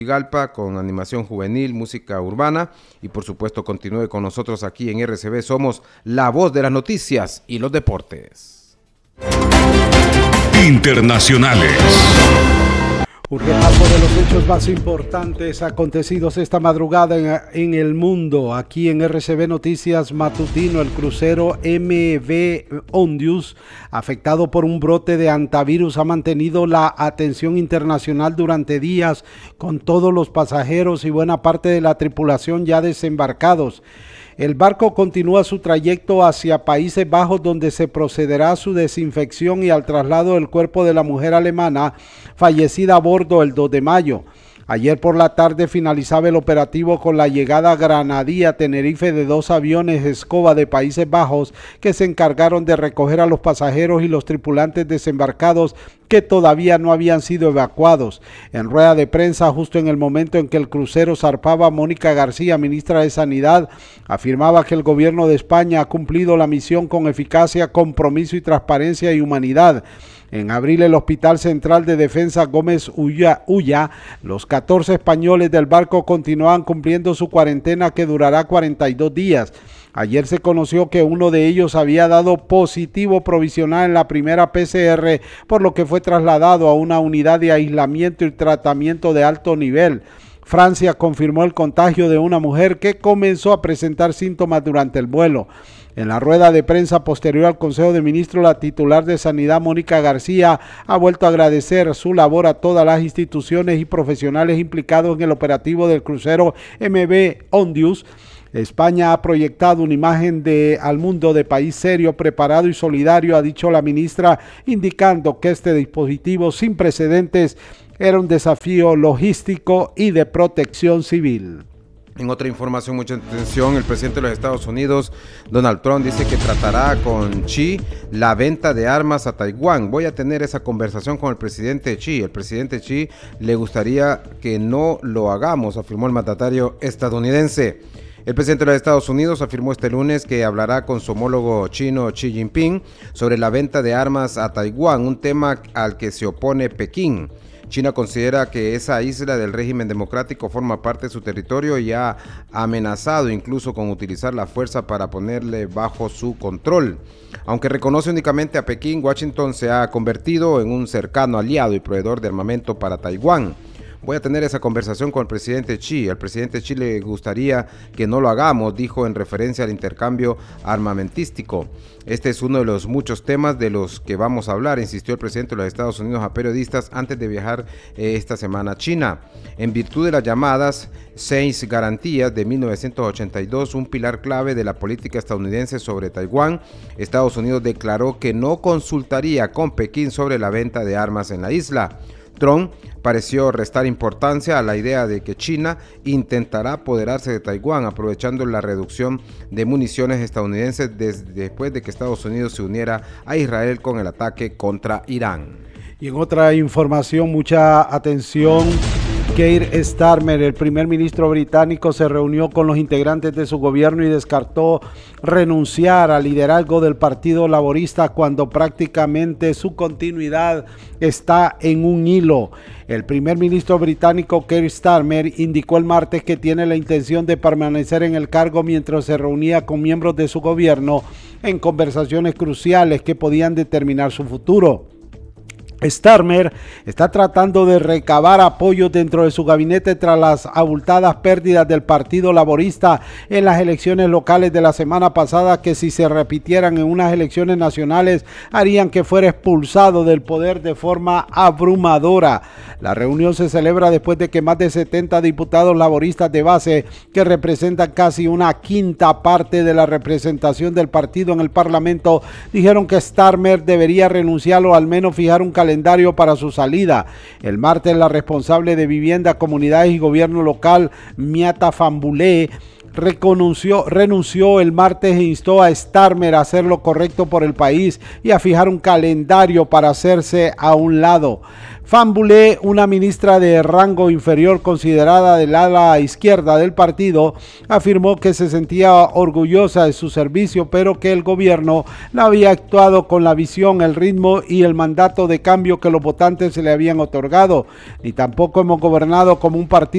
Galpa con animación juvenil, música urbana y por supuesto continúe con nosotros aquí en RCB. Somos la voz de las noticias y los deportes internacionales. Un repaso de los hechos más importantes acontecidos esta madrugada en el mundo. Aquí en RCB Noticias Matutino, el crucero MV Ondius, afectado por un brote de antivirus, ha mantenido la atención internacional durante días, con todos los pasajeros y buena parte de la tripulación ya desembarcados. El barco continúa su trayecto hacia Países Bajos, donde se procederá a su desinfección y al traslado del cuerpo de la mujer alemana fallecida a bordo el 2 de mayo. Ayer por la tarde finalizaba el operativo con la llegada a Granadilla, Tenerife, de 2 aviones escoba de Países Bajos que se encargaron de recoger a los pasajeros y los tripulantes desembarcados que todavía no habían sido evacuados. En rueda de prensa, justo en el momento en que el crucero zarpaba, Mónica García, ministra de Sanidad, afirmaba que el gobierno de España ha cumplido la misión con eficacia, compromiso y transparencia y humanidad. En abril, el Hospital Central de Defensa Gómez Ulla, los 14 españoles del barco continuaban cumpliendo su cuarentena, que durará 42 días. Ayer se conoció que uno de ellos había dado positivo provisional en la primera PCR, por lo que fue trasladado a una unidad de aislamiento y tratamiento de alto nivel. Francia confirmó el contagio de una mujer que comenzó a presentar síntomas durante el vuelo. En la rueda de prensa posterior al Consejo de Ministros, la titular de Sanidad, Mónica García, ha vuelto a agradecer su labor a todas las instituciones y profesionales implicados en el operativo del crucero MV Ondius. España ha proyectado una imagen al mundo de país serio, preparado y solidario, ha dicho la ministra, indicando que este dispositivo sin precedentes era un desafío logístico y de protección civil. En otra información, mucha atención, el presidente de los Estados Unidos, Donald Trump, dice que tratará con Xi la venta de armas a Taiwán. Voy a tener esa conversación con el presidente Xi. El presidente Xi le gustaría que no lo hagamos, afirmó el mandatario estadounidense. El presidente de los Estados Unidos afirmó este lunes que hablará con su homólogo chino Xi Jinping sobre la venta de armas a Taiwán, un tema al que se opone Pekín. China considera que esa isla del régimen democrático forma parte de su territorio y ha amenazado incluso con utilizar la fuerza para ponerle bajo su control. Aunque reconoce únicamente a Pekín, Washington se ha convertido en un cercano aliado y proveedor de armamento para Taiwán. Voy a tener esa conversación con el presidente Xi. Al presidente Xi le gustaría que no lo hagamos, dijo en referencia al intercambio armamentístico. Este es uno de los muchos temas de los que vamos a hablar, insistió el presidente de los Estados Unidos a periodistas antes de viajar esta semana a China. En virtud de las llamadas 6 garantías de 1982, un pilar clave de la política estadounidense sobre Taiwán, Estados Unidos declaró que no consultaría con Pekín sobre la venta de armas en la isla. Trump pareció restar importancia a la idea de que China intentará apoderarse de Taiwán, aprovechando la reducción de municiones estadounidenses después de que Estados Unidos se uniera a Israel con el ataque contra Irán. Y en otra información, mucha atención. Keir Starmer, el primer ministro británico, se reunió con los integrantes de su gobierno y descartó renunciar al liderazgo del Partido Laborista cuando prácticamente su continuidad está en un hilo. El primer ministro británico Keir Starmer indicó el martes que tiene la intención de permanecer en el cargo mientras se reunía con miembros de su gobierno en conversaciones cruciales que podían determinar su futuro. Starmer está tratando de recabar apoyo dentro de su gabinete tras las abultadas pérdidas del Partido Laborista en las elecciones locales de la semana pasada, que si se repitieran en unas elecciones nacionales harían que fuera expulsado del poder de forma abrumadora. La reunión se celebra después de que más de 70 diputados laboristas de base, que representan casi una quinta parte de la representación del partido en el Parlamento, dijeron que Starmer debería renunciar o al menos fijar un calendario para su salida. El martes, la responsable de Vivienda, Comunidades y Gobierno Local, Miata Fambulé, renunció el martes e instó a Starmer a hacer lo correcto por el país y a fijar un calendario para hacerse a un lado. Fambulé, una ministra de rango inferior considerada del ala izquierda del partido, afirmó que se sentía orgullosa de su servicio, pero que el gobierno no había actuado con la visión, el ritmo y el mandato de cambio que los votantes se le habían otorgado, ni tampoco hemos gobernado como un partido